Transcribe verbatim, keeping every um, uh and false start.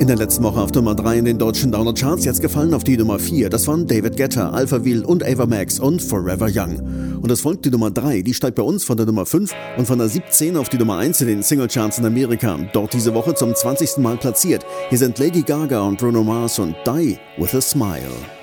In der letzten Woche auf Nummer drei in den deutschen Download-Charts, jetzt gefallen auf die Nummer vier. Das waren David Guetta, Alphaville und Ava Max und Forever Young. Und es folgt die Nummer drei, die steigt bei uns von der Nummer fünf und von der siebzehn auf die Nummer eins in den Single-Charts in Amerika. Dort diese Woche zum zwanzigsten Mal platziert. Hier sind Lady Gaga und Bruno Mars und Die With A Smile.